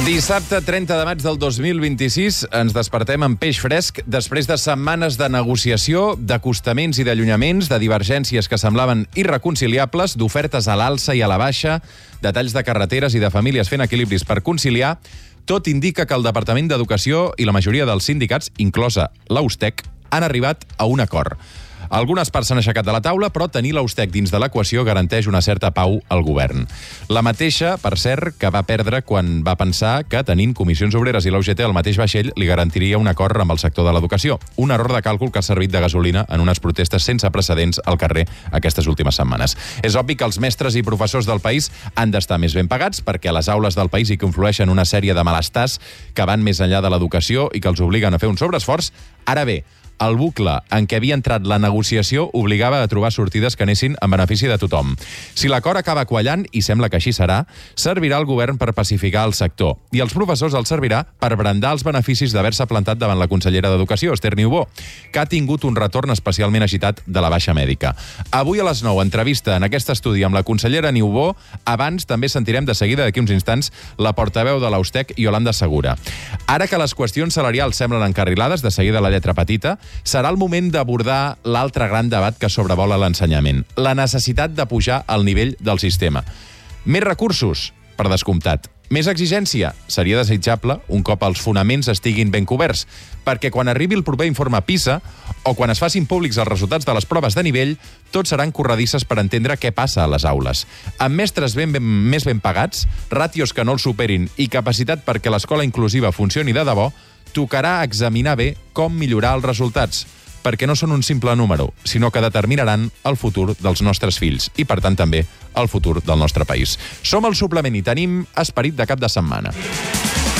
Dissabte 30 de maig del 2026 ens despertem amb peix fresc després de setmanes de negociació, d'acostaments i d'allunyaments, de divergències que semblaven irreconciliables, d'ofertes a l'alça i a la baixa, de talls de carreteres i de famílies fent equilibris per conciliar. Tot indica que el Departament d'Educació i la majoria dels sindicats, inclosa la USTEC, han arribat a un acord. Algunes parts s'han aixecat de la taula, però tenir la USTEC dins de l'equació garanteix una certa pau al govern. La mateixa, per cert, que va perdre quan va pensar que tenint Comissions Obreres i la UGT al mateix vaixell li garantiria un acord amb el sector de l'educació. Un error de càlcul que ha servit de gasolina en unes protestes sense precedents al carrer aquestes últimes setmanes. És obvi que els mestres i professors del país han d'estar més ben pagats perquè a les aules del país hi conflueixen una sèrie de malestars que van més enllà de l'educació i que els obliguen a fer un sobreesforç. Ara bé, el bucle en què havia entrat la negociació obligava a trobar sortides que anessin en benefici de tothom. Si l'acord acaba quallant, i sembla que així serà, servirà al govern per pacificar el sector. I als professors els servirà per brandar els beneficis d'haver-se plantat davant la consellera d'Educació, Esther Niubó, que ha tingut un retorn especialment agitat de la baixa mèdica. Avui a les 9, entrevista en aquest estudi amb la consellera Niubó. Abans també sentirem de seguida, d'aquí uns instants, la portaveu de la USTEC, Yolanda Segura. Ara que les qüestions salarials semblen encarrilades, de seguida la lletra petita, serà el moment d'abordar l'altre gran debat que sobrevola l'ensenyament, la necessitat de pujar al nivell del sistema. Més recursos, per descomptat. Més exigència, seria desitjable un cop els fonaments estiguin ben coberts, perquè quan arribi el proper informe PISA o quan es facin públics els resultats de les proves de nivell, tots seran corredisses per entendre què passa a les aules. Amb mestres més ben pagats, ràtios que no els superin i capacitat perquè l'escola inclusiva funcioni de debò, tocarà examinar bé com millorar els resultats, perquè no són un simple número, sinó que determinaran el futur dels nostres fills i, per tant, també el futur del nostre país. Som al Suplement i tenim esperit de cap de setmana.